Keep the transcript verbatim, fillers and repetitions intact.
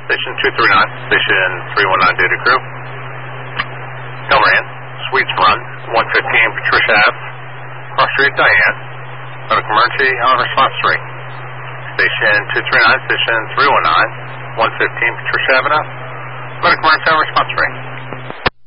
Station two three nine, Station three one nine data crew. Helmarian, Suites Run, one fifteen Patricia Ave, Cross Street, Diane. Medical emergency on response three. Station two three nine, Station three one nine, one fifteen Patricia Avenue. Medical emergency on response three.